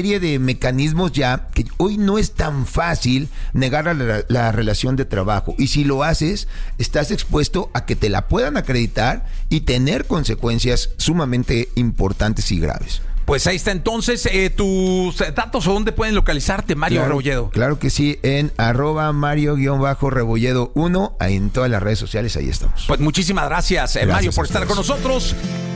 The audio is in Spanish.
serie de mecanismos ya que hoy no es tan fácil negar la relación de trabajo. Y si lo haces, estás expuesto a que te la puedan acreditar y tener consecuencias sumamente importantes y graves. Pues ahí está entonces tus datos o dónde pueden localizarte, Mario Rebolledo. Claro que sí, en @Mario_Rebolledo 1, ahí en todas las redes sociales, ahí estamos. Pues muchísimas gracias, Mario, por estar con nosotros.